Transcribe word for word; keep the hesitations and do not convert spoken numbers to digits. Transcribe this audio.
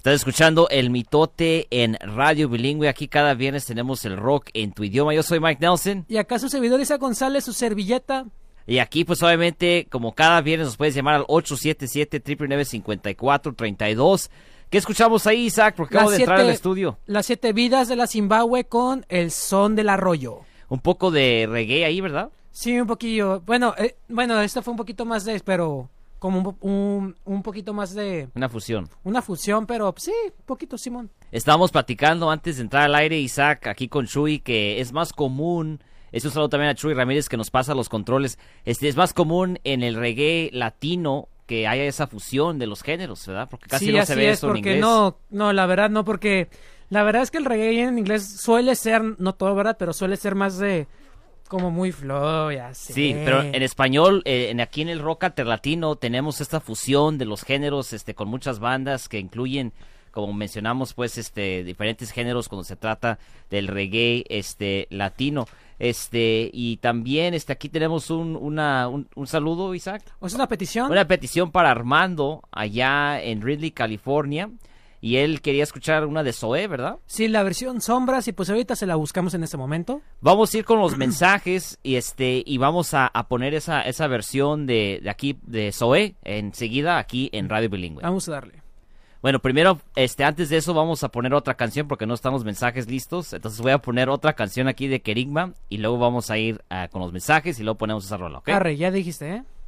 Estás escuchando El Mitote en Radio Bilingüe. Aquí cada viernes tenemos el rock en tu idioma. Yo soy Mike Nelson. Y acá su servidor Isaac González, su servilleta. Y aquí pues obviamente como cada viernes nos puedes llamar al ocho siete siete, nueve nueve nueve, cinco cuatro tres dos. ¿Qué escuchamos ahí, Isaac? Porque acabo de entrar al estudio. Las siete vidas de la Zimbabue con El son del arroyo. Un poco de reggae ahí, ¿verdad? Sí, un poquillo. Bueno, eh, bueno, esta fue un poquito más de, pero como un, un, un poquito más de... Una fusión. Una fusión, pero sí, un poquito, Simón. Estábamos platicando antes de entrar al aire, Isaac, aquí con Chuy, que es más común... Es un saludo también a Chuy Ramírez que nos pasa los controles. Este es más común en el reggae latino que haya esa fusión de los géneros, ¿verdad? Porque casi sí, no se ve es, eso en inglés. No, no, la verdad no, porque la verdad es que el reggae en inglés suele ser, no todo, ¿verdad? Pero suele ser más de... como muy flow, ya sé. Sí, pero en español, eh, en, aquí en el rock alterlatino tenemos esta fusión de los géneros, este, con muchas bandas que incluyen, como mencionamos, pues, este, diferentes géneros cuando se trata del reggae, este, latino, este, y también, este, aquí tenemos un, una, un, un saludo, Isaac. ¿Es una petición? Una petición para Armando, allá en Ridley, California. Y él quería escuchar una de Zoé, ¿verdad? Sí, la versión sombras, y pues ahorita se la buscamos en este momento. Vamos a ir con los mensajes y este y vamos a, a poner esa esa versión de, de aquí de Zoé enseguida aquí en Radio Bilingüe. Vamos a darle. Bueno, primero, este antes de eso vamos a poner otra canción porque no están los mensajes listos. Entonces voy a poner otra canción aquí de Kerigma y luego vamos a ir uh, con los mensajes y luego ponemos esa rola, ¿ok? Arre, ya dijiste, ¿eh?